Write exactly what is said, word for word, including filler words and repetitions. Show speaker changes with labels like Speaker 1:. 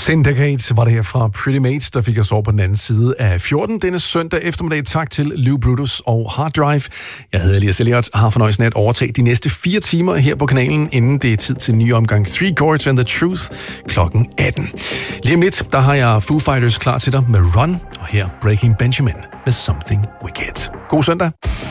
Speaker 1: Syndicate var det her fra Pretty Mates, der fik os over på den anden side af fjorten denne søndag eftermiddag. Tak til Lou Brutus og Hard Drive. Jeg hedder Elias Elliot og har fornøjelsen af at overtage de næste fire timer her på kanalen, inden det er tid til en ny omgang Three Chords and the Truth klokken atten. Lige om lidt, der har jeg Foo Fighters klar til dig med Run, og her Breaking Benjamin med Something Wicked. God søndag.